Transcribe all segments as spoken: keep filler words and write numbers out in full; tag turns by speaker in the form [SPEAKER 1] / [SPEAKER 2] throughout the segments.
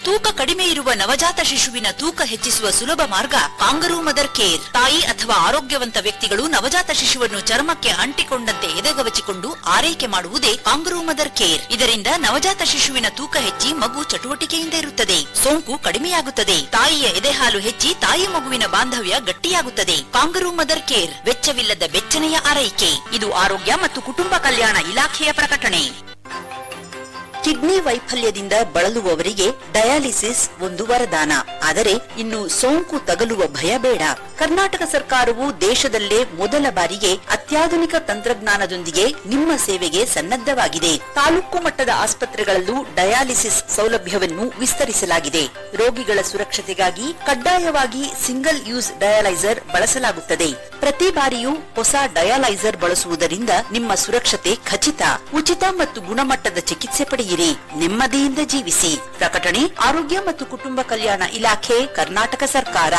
[SPEAKER 1] ತೂಕ ಕಡಿಮೆ ಇರುವ ನವಜಾತ ಶಿಶುವಿನ ತೂಕ ಹೆಚ್ಚಿಸುವ ಸುಲಭ ಮಾರ್ಗ ಕಾಂಗರೂ ಮದರ್ ಕೇರ್. ತಾಯಿ ಅಥವಾ ಆರೋಗ್ಯವಂತ ವ್ಯಕ್ತಿಗಳು ನವಜಾತ ಶಿಶುವನ್ನು ಚರ್ಮಕ್ಕೆ ಅಂಟಿಕೊಂಡಂತೆ ಎದೆಗವಚಿಕೊಂಡು ಆರೈಕೆ ಮಾಡುವುದೇ ಕಾಂಗರೂ ಮದರ್ ಕೇರ್. ಇದರಿಂದ ನವಜಾತ ಶಿಶುವಿನ ತೂಕ ಹೆಚ್ಚಿ ಮಗು ಚಟುವಟಿಕೆಯಿಂದ ಇರುತ್ತದೆ, ಸೋಂಕು ಕಡಿಮೆಯಾಗುತ್ತದೆ, ತಾಯಿಯ ಎದೆಹಾಲು ಹೆಚ್ಚಿ ತಾಯಿ ಮಗುವಿನ ಬಾಂಧವ್ಯ ಗಟ್ಟಿಯಾಗುತ್ತದೆ. ಕಾಂಗರೂ ಮದರ್ ಕೇರ್ ವೆಚ್ಚವಿಲ್ಲದ ಬೆಚ್ಚನೆಯ ಆರೈಕೆ. ಇದು ಆರೋಗ್ಯ ಮತ್ತು ಕುಟುಂಬ ಕಲ್ಯಾಣ ಇಲಾಖೆಯ ಪ್ರಕಟಣೆ. ಕಿಡ್ನಿ ವೈಫಲ್ಯದಿಂದ ಬಳಲುವವರಿಗೆ ಡಯಾಲಿಸಿಸ್ ಒಂದು ವರದಾನ. ಆದರೆ ಇನ್ನು ಸೋಂಕು ತಗಲುವ ಭಯ ಬೇಡ. ಕರ್ನಾಟಕ ಸರ್ಕಾರವು ದೇಶದಲ್ಲೇ ಮೊದಲ ಬಾರಿಗೆ ಅತ್ಯಾಧುನಿಕ ತಂತ್ರಜ್ಞಾನದೊಂದಿಗೆ ನಿಮ್ಮ ಸೇವೆಗೆ ಸನ್ನದ್ಧವಾಗಿದೆ. ತಾಲೂಕು ಮಟ್ಟದ ಆಸ್ಪತ್ರೆಗಳಲ್ಲೂ ಡಯಾಲಿಸಿಸ್ ಸೌಲಭ್ಯವನ್ನು ವಿಸ್ತರಿಸಲಾಗಿದೆ. ರೋಗಿಗಳ ಸುರಕ್ಷತೆಗಾಗಿ ಕಡ್ಡಾಯವಾಗಿ ಸಿಂಗಲ್ ಯೂಸ್ ಡಯಾಲೈಸರ್ ಬಳಸಲಾಗುತ್ತದೆ. ಪ್ರತಿ ಬಾರಿಯೂ ಹೊಸ ಡಯಾಲೈಸರ್ ಬಳಸುವುದರಿಂದ ನಿಮ್ಮ ಸುರಕ್ಷತೆ ಖಚಿತ. ಉಚಿತ ಮತ್ತು ಗುಣಮಟ್ಟದ ಚಿಕಿತ್ಸೆ ಪಡೆಯಿರಿ. ನೆಮ್ಮದಿಯಿಂದ ಜೀವಿಸಿ. ಪ್ರಕಟಣೆ ಆರೋಗ್ಯ ಮತ್ತು ಕುಟುಂಬ ಕಲ್ಯಾಣ ಇಲಾಖೆ, ಕರ್ನಾಟಕ ಸರ್ಕಾರ.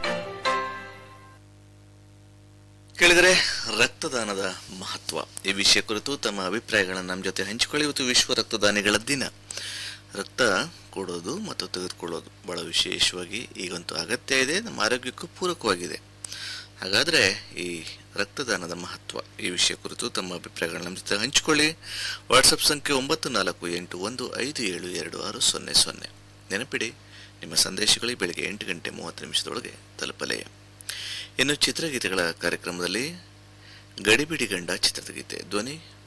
[SPEAKER 2] ಕೇಳಿದರೆ ರಕ್ತದಾನದ ಮಹತ್ವ ಈ ವಿಷಯ ಕುರಿತು ತಮ್ಮ ಅಭಿಪ್ರಾಯಗಳನ್ನು ನಮ್ಮ ಜೊತೆ ಹಂಚಿಕೊಳ್ಳಿ. ಇವತ್ತು ವಿಶ್ವ ರಕ್ತದಾನಿಗಳ ದಿನ. ರಕ್ತ ಕೊಡೋದು ಮತ್ತು ತೆಗೆದುಕೊಳ್ಳೋದು ಬಹಳ ವಿಶೇಷವಾಗಿ ಈಗಂತೂ ಅಗತ್ಯ ಇದೆ, ನಮ್ಮ ಆರೋಗ್ಯಕ್ಕೂ ಪೂರಕವಾಗಿದೆ. ಹಾಗಾದರೆ ಈ ರಕ್ತದಾನದ ಮಹತ್ವ ಈ ವಿಷಯ ಕುರಿತು ತಮ್ಮ ಅಭಿಪ್ರಾಯಗಳನ್ನು ನಮ್ಮ ಜೊತೆ ಹಂಚಿಕೊಳ್ಳಿ. ವಾಟ್ಸಪ್ ಸಂಖ್ಯೆ ಒಂಬತ್ತು ನಾಲ್ಕು ಎಂಟು ಒಂದು ಐದು ಏಳು ಎರಡು ಆರು ಸೊನ್ನೆ ಸೊನ್ನೆ. ನೆನಪಿಡಿ, ನಿಮ್ಮ ಸಂದೇಶಗಳಿಗೆ ಬೆಳಗ್ಗೆ ಎಂಟು ಗಂಟೆ ಮೂವತ್ತು ನಿಮಿಷದೊಳಗೆ ತಲುಪಲೇ. ಇನ್ನು ಚಿತ್ರಗೀತೆಗಳ ಕಾರ್ಯಕ್ರಮದಲ್ಲಿ ಗಡಿಬಿಡಿ ಗಂಡ ಚಿತ್ರದ ಗೀತೆ ಧ್ವನಿ